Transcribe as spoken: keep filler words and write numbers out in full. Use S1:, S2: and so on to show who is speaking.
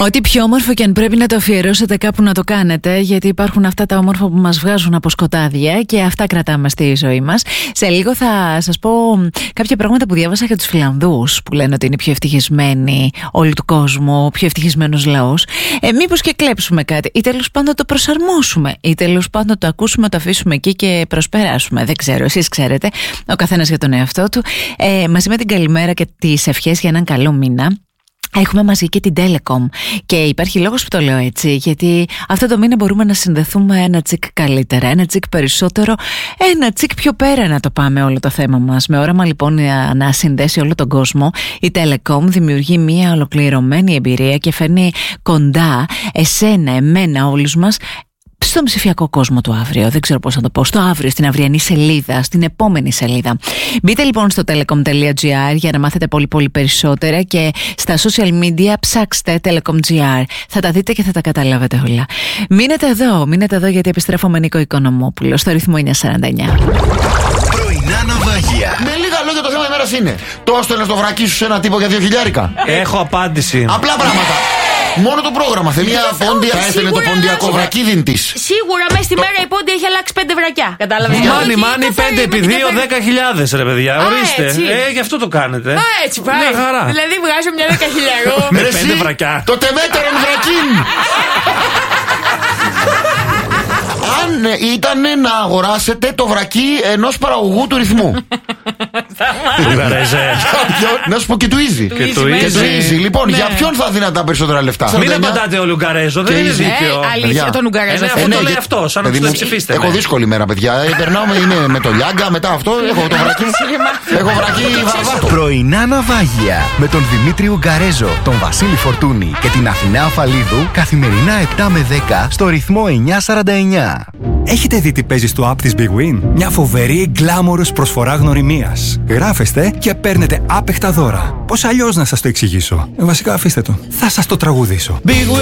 S1: Ό,τι πιο όμορφο και αν πρέπει να το αφιερώσετε κάπου να το κάνετε, γιατί υπάρχουν αυτά τα όμορφα που μας βγάζουν από σκοτάδια και αυτά κρατάμε στη ζωή μας. Σε λίγο θα σας πω κάποια πράγματα που διάβασα για τους Φιλανδούς, που λένε ότι είναι πιο ευτυχισμένοι όλου του κόσμου, ο πιο ευτυχισμένος λαός. Ε, μήπως και κλέψουμε κάτι, ή τέλος πάντων το προσαρμόσουμε, ή τέλος πάντων το ακούσουμε, το αφήσουμε εκεί και προσπεράσουμε. Δεν ξέρω, εσείς ξέρετε, ο καθένας για τον εαυτό του. Ε, μαζί με την καλημέρα και τις ευχές για έναν καλό μήνα. Έχουμε μαζί και την Telecom και υπάρχει λόγος που το λέω έτσι, γιατί αυτό το μήνα μπορούμε να συνδεθούμε ένα τσικ καλύτερα, ένα τσικ περισσότερο, ένα τσικ πιο πέρα να το πάμε όλο το θέμα μας. Με όραμα λοιπόν να συνδέσει όλο τον κόσμο, η Telecom δημιουργεί μια ολοκληρωμένη εμπειρία και φέρνει κοντά εσένα, εμένα, όλους μας στον ψηφιακό κόσμο του αύριο. Δεν ξέρω πώς να το πω. Στο αύριο, στην αυριανή σελίδα, στην επόμενη σελίδα. Μπείτε λοιπόν στο telecom.gr για να μάθετε πολύ πολύ περισσότερα και στα social media ψάξτε telecom.gr. Θα τα δείτε και θα τα καταλάβετε όλα. Μείνετε εδώ, μείνετε εδώ γιατί επιστρέφω με Νίκο Οικονομόπουλο στο ρυθμό εννιακόσια σαράντα εννιά.
S2: Πρωινά ναυάγια.
S3: Με λίγα λόγια το θέμα ημέρας είναι: το έστελνες το βρακί σου σε ένα τύπο για δύο χιλιάρικα?
S4: Έχω απάντηση.
S3: Απλά πράγματα. Μόνο το πρόγραμμα θέλει. Μια πόντια θα έστελνε το ποντιακό βρακίδιν της.
S5: Σίγουρα μέσα στη μέρα η πόντια έχει αλλάξει πέντε βρακιά. Κατάλαβε.
S4: Μάνι, μάνι, πέντε επί δύο, δέκα χιλιάδες ρε παιδιά. Ορίστε. Ε, γι' αυτό το κάνετε.
S5: Α, έτσι πάει. Δηλαδή βγάζω μια δέκα χιλιαρό.
S4: Με πέντε βρακιά.
S3: Το τεμέτερον βρακίν. Αν ήταν να αγοράσετε το βρακί ενός παραγωγού του ρυθμού. Να σου πω και του Easy.
S4: Και του Easy.
S3: Λοιπόν, για ποιον θα δίνατε τα περισσότερα λεφτά?
S4: Μην απαντάτε ο Λουγκαρέζο, δεν είναι δίκαιο.
S5: Αλήθεια, τον Λουγκαρέζο.
S4: Αυτό το λέει αυτό, σαν να του ψηφίσετε.
S3: Έχω δύσκολη μέρα, παιδιά. Περνάω με το Λιάγκα, μετά αυτό έχω το βρακί. Έχω βρακί βαρβάτο.
S2: Πρωινά ναυάγια με τον Δημήτρη Ουγγαρέζο, τον Βασίλη Φορτούνη και την Αθηνά Αφαλίδου καθημερινά επτά με δέκα στο ρυθμό εννιακόσια σαράντα εννιά.
S6: Έχετε δει τι παίζει στο app της Big Win? Μια φοβερή γκλάμορος προσφορά γνωριμίας. Γράφεστε και παίρνετε άπεχτα δώρα. Πώς αλλιώς να σας το εξηγήσω? Ε, βασικά αφήστε το. Θα σας το τραγουδήσω. Big Win.